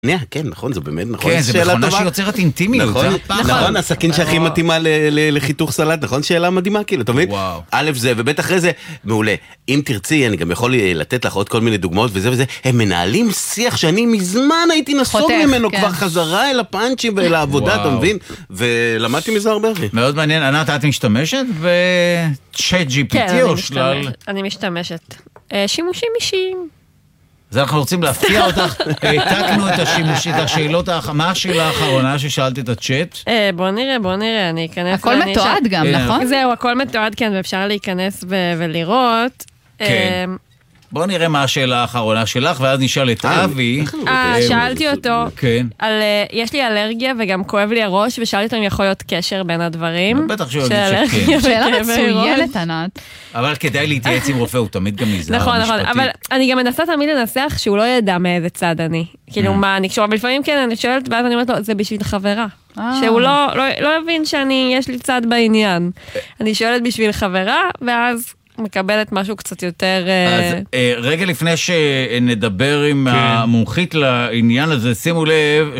כן, נכון, זה באמת נכון. כן, זה מכונה שיוצרת אינטימיות. נכון, הסכין שהכי מתאימה לחיתוך סלט, נכון? שאלה מדהימה, כאילו, אתה מבין? א' זה, וב' אחרי זה, מעולה. אם תרצי, אני גם יכול לתת לך עוד כל מיני דוגמאות וזה וזה, הם מנהלים שיח שאני מזמן הייתי נסוג ממנו, כבר חזרה אל הפאנצ'ים ואל העבודה, אתה מבין? ולמדתי מזה הרבה. מאוד מעניין, ענת, את משתמשת ב-Chat GPT או שלל? אני משתמשת. שימושים אישיים. אז אנחנו רוצים להפתיע אותך, העתקנו את השאלות, מה השאלה האחרונה ששאלת את הצ'אט? בוא נראה, אני אכנס... הכל מתועד גם, נכון? זהו, הכל מתועד, כן, ואפשר להיכנס ולראות. כן. בוא נראה מה השאלה האחרונה שלך, ואז נשאל את אבי. שאלתי אותו, יש לי אלרגיה וגם כואב לי הראש, ושאלתי אותו אם יכול להיות קשר בין הדברים. בטח שהוא יגיד שכן. שאלה מצוינת, ענת. אבל כדאי להתייעץ עם רופא, הוא תמיד גם נזהר משפטי. נכון, אבל אני גם מנסה תמיד לנסח שהוא לא ידע מאיזה צד אני. כאילו מה, אני קשורה, ולפעמים כן, אני שואלת, ואז אני אומרת לו, זה בשביל חברה. שהוא לא הבין יש לי צד בעניין. אני שואלת בשביל חברה, ואז... מקבלת משהו קצת יותר... אז רגע לפני שנדבר עם המומחית לעניין הזה, שימו לב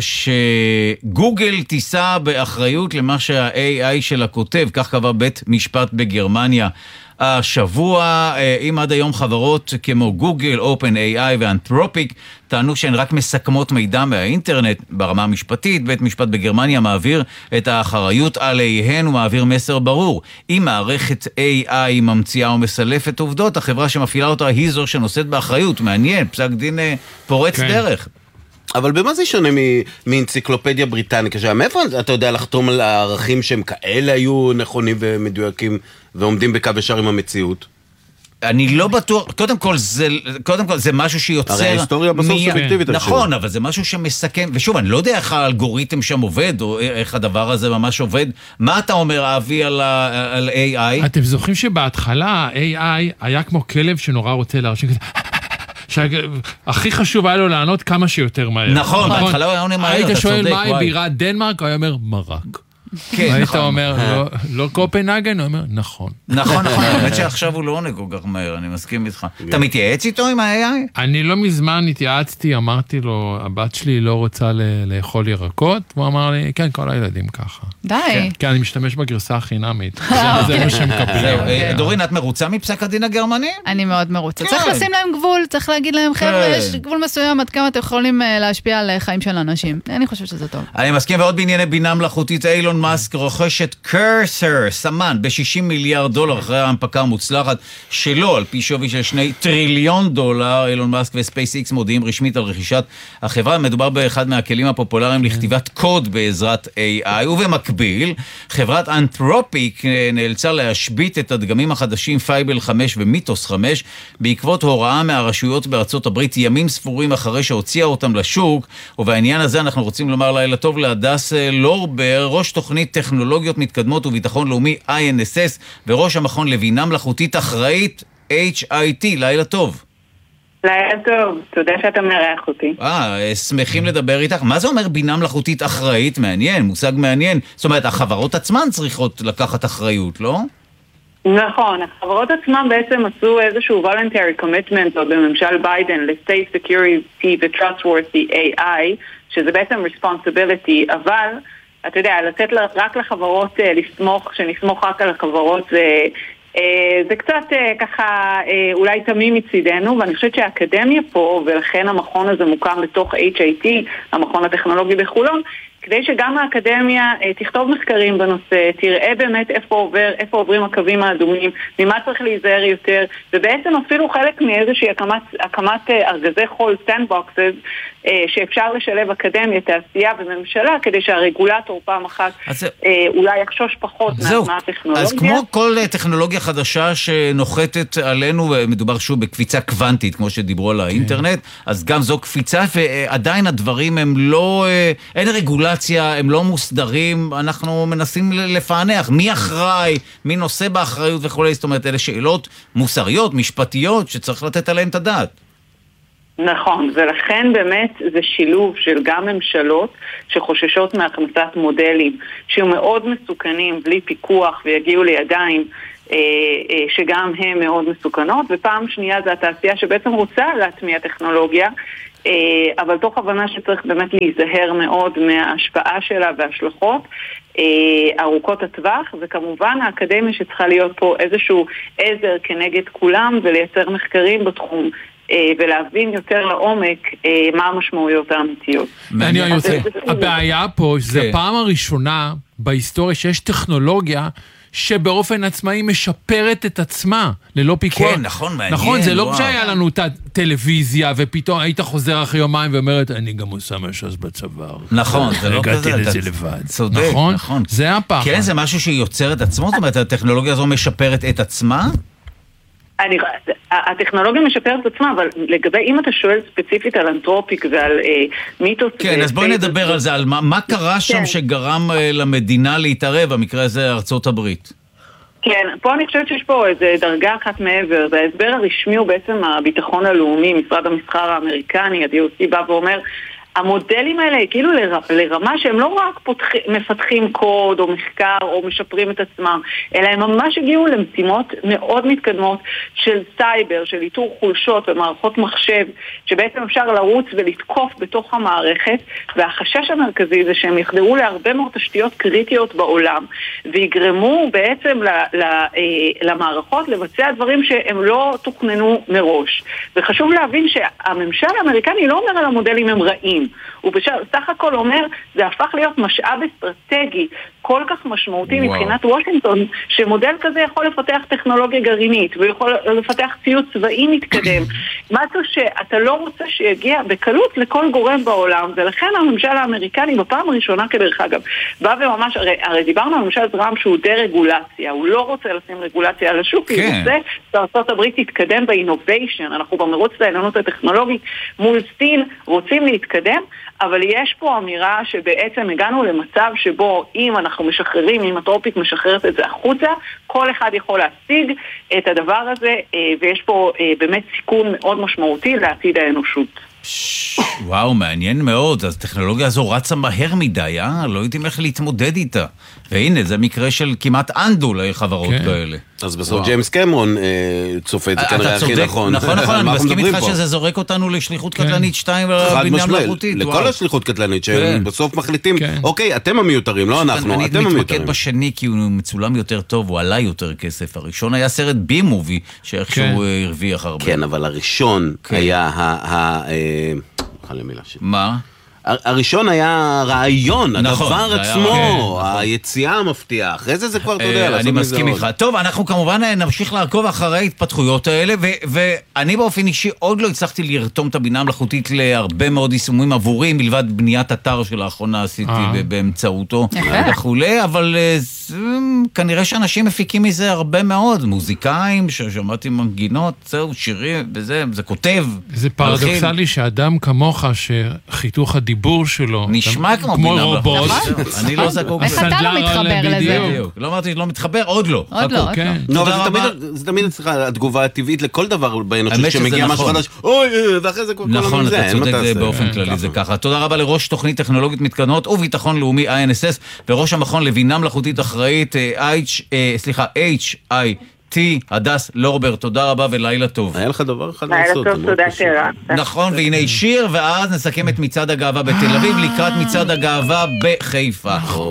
שגוגל תישא באחריות למה שה-AI שלה כותב, כך קבע בית משפט בגרמניה. השבוע, אם עד היום חברות כמו גוגל, OpenAI ואנתרופיק טענו שהן רק מסכמות מידע מהאינטרנט ברמה המשפטית, בית משפט בגרמניה מעביר את האחריות עליהן ומעביר מסר ברור. אם מערכת AI ממציאה או מסלפת עובדות, החברה שמפעילה אותה היא זו שנושאת באחריות. מעניין, פסק דין פורץ דרך. אבל במה זה שונה מאנציקלופדיה בריטניקה? מאיפה אתה יודע לחתום על הערכים שהם כאלה היו נכונים ומדויקים ועומדים בקו ישר עם המציאות? אני לא בטוח, קודם כל זה משהו שיוצר... הרי ההיסטוריה בסוף סובייקטיבית. נכון, אבל זה משהו שמסכם, ושוב, אני לא יודע איך האלגוריתם שם עובד, או איך הדבר הזה ממש עובד. מה אתה אומר, אבי, על AI? אתם זוכרים שבהתחלה AI היה כמו כלב שנורא רוצה להרשים כזה... שהכי חשוב היה לו לענות כמה שיותר מהר. נכון, בהתחלה הוא היה עונה מהר, אתה צודק. היית שואל מה בירת דנמרק, הוא היה אומר מרק. היית אומר, לא קופנהגן, הוא אומר, נכון. נכון, האמת שעכשיו הוא לא עונה כל כך מהר, אני מסכים איתך. אתה מתייעץ איתו עם ה-AI? אני לא מזמן התייעצתי, אמרתי לו, הבת שלי לא רוצה לאכול ירקות, והוא אמר לי, כן, כל הילדים ככה. די. כן, אני משתמש בגרסה החינמית. זה מה שמקבלים. דורין, את מרוצה מפסק הדין הגרמני? אני מאוד מרוצה. צריך לשים להם גבול, צריך להגיד להם, חבר'ה, יש גבול מסוים, עד כמה אתם יכולים להשפיע על חיים של אנשים. אני חושבת שזה טוב. אני מסכים, ועוד בענייני בינה מלאכותית, אילון מאסק רוכש את קרסר, סמן, ב$60 מיליארד אחרי ההנפקה המוצלחת שלו, על פי שווי של $2 טריליון. אילון מאסק וספייס-איקס מודיעים רשמית על רכישת החברה. מדובר באחד מהכלים הפופולריים לכתיבת קוד בעזרת AI, ובמקביל, חברת אנתרופיק נאלצה להשבית את הדגמים החדשים פייבל 5 ומיתוס 5, בעקבות הוראה מהרשויות בארצות הברית ימים ספורים אחרי שהוציאה אותם לשוק, ובעניין הזה אנחנו רוצים לומר לילה טוב להדס לורבר, ראש תוכנית טכנולוגיות מתקדמות וביטחון לאומי INSS, וראש המכון לבינה מלאכותית אחראית HIT. לילה טוב. לילה טוב, תודה שאתה מארח אותי. שמחים לדבר איתך. מה זה אומר בינה מלאכותית אחראית? מעניין, מושג מעניין. זאת אומרת, החברות עצמן צריכות לקחת אחריות, לא? נכון, החברות עצמן בעצם עשו איזשהו voluntary commitment בממשל ביידן ל-safe security ו-trustworthy AI, שזה בעצם responsibility, אבל אתה יודע, לתת רק לחברות שנסמוך רק על החברות זה קצת ככה אולי תמים מצידנו, ואני חושבת שהאקדמיה פה, ולכן המכון הזה מוקם בתוך HIT, המכון הטכנולוגי בחולון, כדי שגם האקדמיה תכתוב מחקרים בנושא, תראה באמת איפה עוברים הקווים האדומים, ממה צריך להיזהר יותר, ובעצם אפילו חלק מאיזושהי הקמת ארגזי חול, סטנדבוקסס, שאפשר לשלב אקדמיה, תעשייה וממשלה, כדי שהרגולטור פעם אחת אולי יחשוש פחות מהטכנולוגיה. אז כמו כל טכנולוגיה חדשה שנוחתת עלינו, ומדובר שוב בקפיצה קוונטית, כמו שדיברו על האינטרנט, אז גם זו קפיצה, ועדיין הדברים הם לא, אין רגולציה, הם לא מוסדרים, אנחנו מנסים לפענח מי אחראי, מי נושא באחריות וכו'. זאת אומרת, אלה שאלות מוסריות, משפטיות, שצריך לתת עליהן את הדעת. נכון, ולכן באמת זה שילוב של גם ממשלות שחוששות מהכנסת מודלים שהם מאוד מסוכנים בלי פיקוח ויגיעו לידיים שגם הם מאוד מסוכנות, ופעם שנייה זה התעשייה שבעצם רוצה להטמיע טכנולוגיה אבל תוך הבנה שצריך באמת להיזהר מאוד מההשפעה שלה וההשלכות ארוכות הטווח, וכמובן האקדמיה שצריכה להיות פה איזשהו עזר כנגד כולם ולייצר מחקרים בתחום. ולהבין יותר לעומק מה המשמעויות האמיתיות. הבעיה פה זה פעם הראשונה בהיסטוריה שיש טכנולוגיה שבאופן עצמאי משפרת את עצמה, ללא פיקוח. כן, נכון, מעניין. נכון, זה לא כשהיה לנו את הטלוויזיה, ופתאום היית חוזר אחרי יומיים ואומרת, אני גם עושה משהו בצוואר. נכון, זה לא כזה. הגעתי לזה לבד. צודק, נכון. זה הפחד. כן, זה משהו שיוצר את עצמו, זאת אומרת, הטכנולוגיה הזו משפרת את עצמה? הטכנולוגיה משפרת את עצמה, אבל לגבי, אם אתה שואל ספציפית על אנתרופיק ועל מיתוס... כן, אז בואי נדבר על זה, על מה קרה שם שגרם למדינה להתערב, במקרה הזה ארצות הברית. כן, פה אני חושבת שיש פה איזו דרגה אחת מעבר, וההסבר הרשמי הוא בעצם הביטחון הלאומי, משרד המסחר האמריקני, ה-DOC בא ואומר, המודלים האלה כאילו לרמה שהם לא רק מפתחים קוד או מחקר או משפרים את עצמם, אלא הם ממש הגיעו למשימות מאוד מתקדמות של סייבר, של איתור חולשות ומערכות מחשב, שבעצם אפשר לרוץ ולתקוף בתוך המערכת, והחשש המרכזי זה שהם יחדרו להרבה מאוד תשתיות קריטיות בעולם, ויגרמו בעצם למערכות לבצע דברים שהם לא תוכננו מראש. וחשוב להבין שהממשל האמריקני לא אומר על המודלים הם רעים, הוא בסך הכל אומר, זה הפך להיות משאב אסטרטגי כל כך משמעותי מבחינת וושינגטון, שמודל כזה יכול לפתח טכנולוגיה גרעינית, ויכול לפתח ציוד צבאי מתקדם, משהו שאתה לא רוצה שיגיע בקלות לכל גורם בעולם, ולכן הממשל האמריקני בפעם הראשונה כדרך אגב, בא וממש, הרי דיברנו על ממשל טראמפ שהוא דה-רגולציה, הוא לא רוצה לשים רגולציה על השוק, הוא רוצה שארצות הברית תתקדם באינוביישן, אנחנו במרוץ לעליונות הטכנולוגית מול סין רוצים להתקדם, אבל יש פה אמירה שבעצם הגענו למצב שבו אם אנחנו משחררים, אם אנתרופיק משחררת את זה החוצה, כל אחד יכול להשיג את הדבר הזה, ויש פה באמת סיכון מאוד משמעותי לעתיד האנושות. וואו, מעניין מאוד. אז הטכנולוגיה הזו רצה מהר מדי, לא יודעים איך להתמודד איתה. והנה, זה מקרה של כמעט אנדו לחברות כאלה. אז בסוף ג'יימס קמרון צופה את זה כנראה הכי נכון. נכון, אני מסכים איתך שזה זורק אותנו לשליחות קטלנית 2 ובינה מלאכותית. לכל השליחות קטלנית, שבסוף מחליטים, אוקיי, אתם המיותרים, לא אנחנו, אתם המיותרים. אני מתמקד בשני כי הוא מצולם יותר טוב, הוא עלה יותר כסף. הראשון היה סרט בי-מובי, שאיכשהו הרוויח הרבה. כן, אבל הראשון היה מה? הראשון היה רעיון, הדבר עצמו, היציאה המפתיעה, אחרי זה כבר, אתה יודע, אני מסכים איתך. טוב, אנחנו כמובן נמשיך לעקוב אחרי ההתפתחויות האלה, ואני באופן אישי עוד לא הצלחתי לרתום את הבינה המלאכותית להרבה מאוד יישומים עבורי, מלבד בניית אתר שלאחרונה עשיתי באמצעותו וכולי, אבל כנראה שאנשים מפיקים מזה הרבה מאוד, מוזיקאים ששמעתי מנגינות, זהו, שירים, זה כותב. זה פרדוקסלי שאדם כמוך שחיתוך הדיבור שלו נשמע כמו רובוט. אני לא זקוק. איך אתה לא מתחבר לזה? לא אמרתי, לא מתחבר, עוד לא. עוד לא. זה תמיד אצלך התגובה הטבעית לכל דבר באנושות שמגיע משהו חדש, אוי, ואחרי זה כל זה. נכון, אתה צודק באופן כללי, זה ככה. תודה רבה לראש תוכנית טכנולוגית מתקדמות וביטחון לאומי INSS, וראש המכון לבינה מלאכותית אחראית HIT, הדס לורבר, תודה רבה ולילה טוב. היה לך דבר אחד לעשות. לילה טוב, תודה שרה. נכון, והנה שיר, ואז נסכם את מצעד הגאווה בתל אביב לקראת מצעד הגאווה בחיפה.